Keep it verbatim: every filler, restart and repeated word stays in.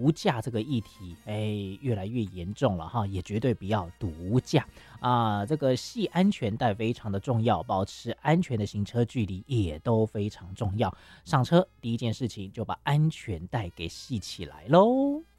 毒驾这个议题，哎，越来越严重了哈，也绝对不要毒驾啊！这个系安全带非常的重要，保持安全的行车距离也都非常重要。上车第一件事情就把安全带给系起来喽。